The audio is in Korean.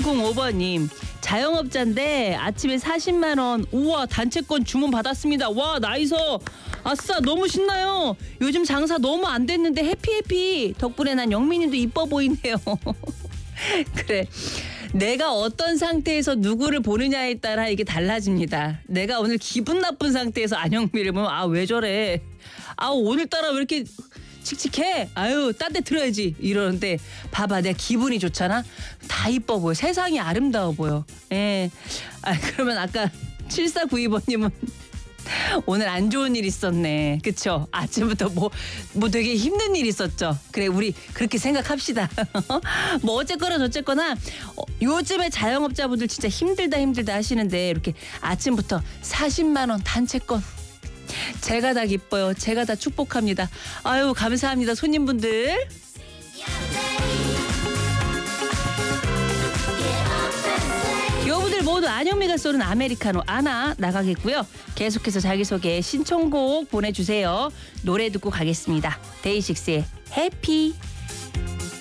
1005번님. 자영업자인데 아침에 40만 원. 우와, 단체권 주문 받았습니다. 와, 나이스. 아싸, 너무 신나요. 요즘 장사 너무 안 됐는데 해피. 덕분에 난 영민이도 이뻐 보이네요. 그래. 내가 어떤 상태에서 누구를 보느냐에 따라 이게 달라집니다. 내가 오늘 기분 나쁜 상태에서 안영미를 보면 아, 왜 저래? 아, 오늘따라 왜 이렇게 칙칙해? 아유, 딴 데 들어야지. 이러는데 봐봐, 내가 기분이 좋잖아? 다 이뻐 보여. 세상이 아름다워 보여. 예. 아, 그러면 아까 7492번님은 오늘 안 좋은 일 있었네. 그쵸? 아침부터 뭐 되게 힘든 일 있었죠. 그래, 우리 그렇게 생각합시다. 뭐 어쨌거나 저쨌거나 요즘에 자영업자분들 진짜 힘들다 하시는데 이렇게 아침부터 40만 원 단체권. 제가 다 기뻐요. 제가 다 축복합니다. 아유, 감사합니다, 손님분들. 여러분들 모두 안영미가 쏘는 아메리카노 아나 나가겠고요. 계속해서 자기소개 신청곡 보내주세요. 노래 듣고 가겠습니다. 데이식스의 해피.